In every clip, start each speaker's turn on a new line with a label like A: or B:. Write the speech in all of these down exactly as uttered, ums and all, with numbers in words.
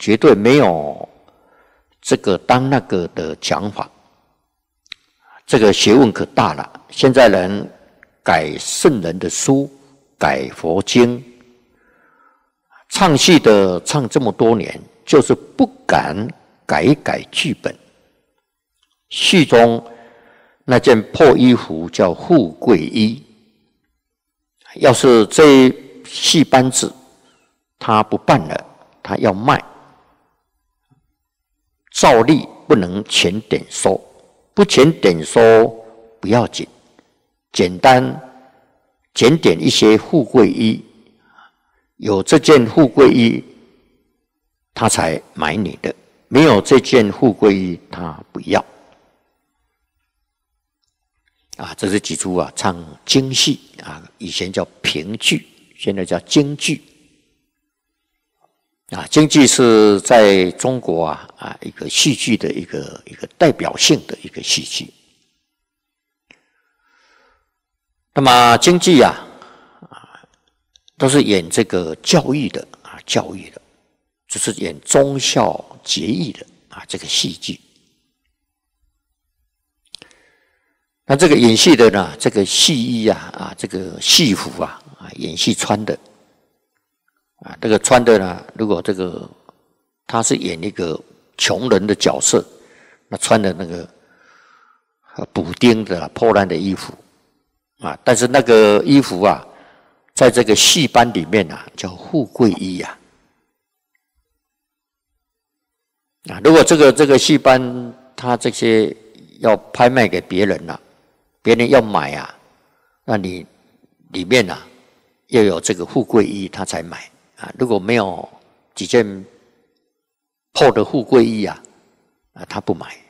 A: 绝对没有这个当那个的讲法。这个学问可大了，现在人改圣人的书，改佛经，唱戏的唱这么多年，就是不敢改改剧本。戏中那件破衣服叫富贵衣，要是这戏班子他不办了，他要卖，照例不能钱点收，不钱点收不要紧，简单检点一些富贵衣，有这件富贵衣他才买你的，没有这件富贵衣他不要。啊，这是几出啊，唱京戏啊，以前叫评剧，现在叫京剧。啊，京剧是在中国啊啊一个戏剧的一个一个代表性的一个戏剧。那么京剧啊啊都是演这个教育的啊教育的，就是演忠孝节义的啊这个戏剧。那这个演戏的呢，这个戏衣啊，啊，这个戏服啊，啊，演戏穿的，啊，这个穿的呢，如果这个他是演一个穷人的角色，那穿的那个补丁的破烂的衣服，啊，但是那个衣服啊，在这个戏班里面啊，叫富贵衣啊，啊，如果这个这个戏班他这些要拍卖给别人了、啊。别人要买啊，那你里面啊要有这个富贵衣，他才买啊。如果没有几件破的富贵衣啊，啊，他不买。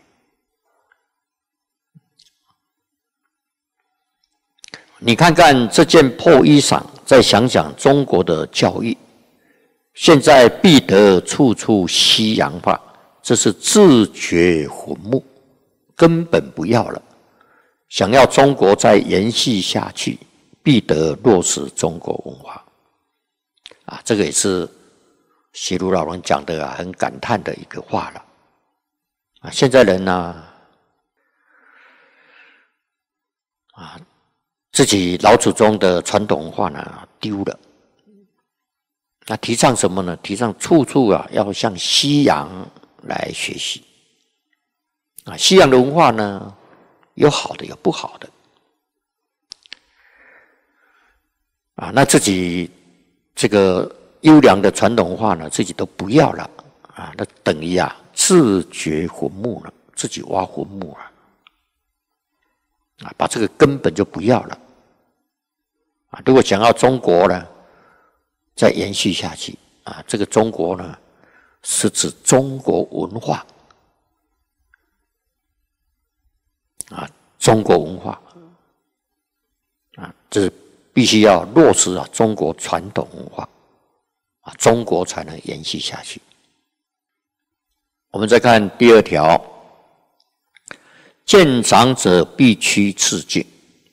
A: 你看看这件破衣裳，再想想中国的教育，现在必得处处西洋化，这是自掘坟墓，根本不要了。想要中国再延续下去，必得落实中国文化。啊，这个也是西鲁老人讲的啊，很感叹的一个话了。啊，现在人呢、啊，啊，自己老祖宗的传统文化呢丢了。那提倡什么呢？提倡处处啊要向西洋来学习。啊，西洋的文化呢？有好的，有不好的，啊，那自己这个优良的传统文化呢，自己都不要了，啊，那等于啊自掘坟墓了，自己挖坟墓了，啊，把这个根本就不要了，啊，如果想要中国呢再延续下去，啊，这个中国呢是指中国文化。啊，中国文化啊，这是必须要落实啊中国传统文化啊，中国才能延续下去。我们再看第二条，见长者必须致敬。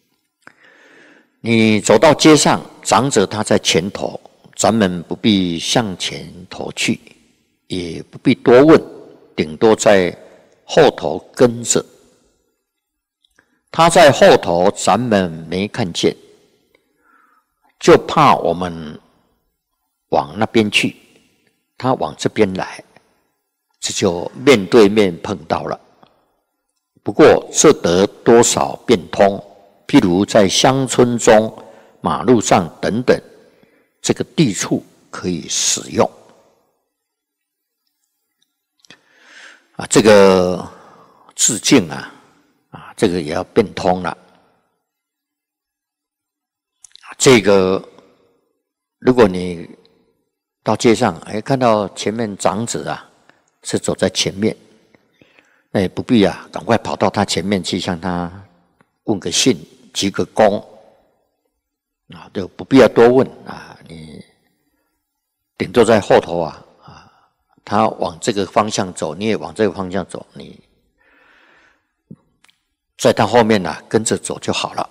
A: 你走到街上，长者他在前头，咱们不必向前头去，也不必多问，顶多在后头跟着。他在后头，咱们没看见，就怕我们往那边去，他往这边来，这就面对面碰到了。不过这得多少变通，譬如在乡村中、马路上等等，这个地处可以使用。啊，这个致敬啊。啊，这个也要变通了。这个，如果你到街上，哎，看到前面长者啊是走在前面，那也不必啊，赶快跑到他前面去向他问个信、鞠个躬，啊，就不必要多问啊。你顶多在后头啊，啊，他往这个方向走，你也往这个方向走，你。在他后面呢、啊，跟着走就好了。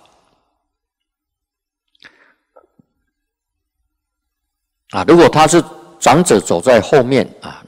A: 啊，如果他是长者走在后面啊，